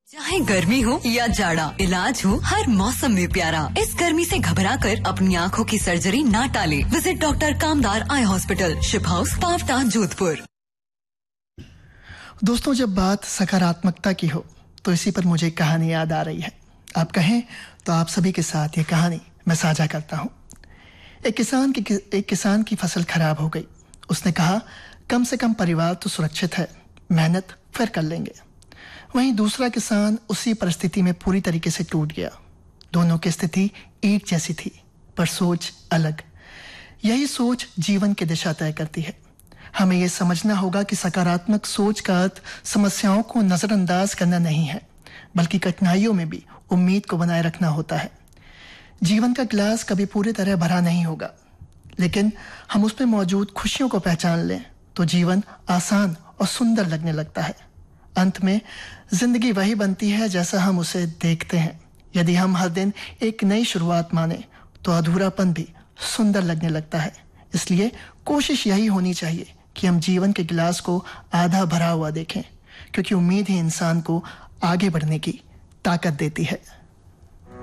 चाहे गर्मी हो या जाड़ा, इलाज हो हर मौसम में प्यारा। इस गर्मी से घबराकर अपनी आँखों की सर्जरी ना टाले। विजिट डॉक्टर कामदार eye hospital, ship house, Pawta, Jodhpur. दोस्तों, जब बात सकारात्मकता की हो तो इसी पर मुझे एक कहानी याद आ रही है। आप कहें तो आप सभी के साथ ये कहानी मैं साझा करता हूँ। एक किसान की फसल खराब हो गई। उसने कहा, कम से कम परिवार तो सुरक्षित है, मेहनत फिर कर लेंगे। वहीं दूसरा किसान उसी परिस्थिति में पूरी तरीके से टूट गया। दोनों की स्थिति एक जैसी थी, पर सोच अलग। यही सोच जीवन की दिशा तय करती है। हमें यह समझना होगा कि सकारात्मक सोच का अर्थ समस्याओं को नजरअंदाज करना नहीं है, बल्कि कठिनाइयों में भी उम्मीद को बनाए रखना होता है। जीवन का गिलास कभी पूरी तरह भरा नहीं होगा, लेकिन हम उसमें मौजूद खुशियों को पहचान लें तो जीवन आसान और सुंदर लगने लगता है। अंत में जिंदगी वही बनती है जैसा हम उसे देखते हैं। यदि हम हर दिन एक नई शुरुआत माने तो अधूरापन भी सुंदर लगने लगता है। इसलिए कोशिश यही होनी चाहिए कि हम जीवन के गिलास को आधा भरा हुआ देखें, क्योंकि उम्मीद ही इंसान को आगे बढ़ने की ताकत देती है।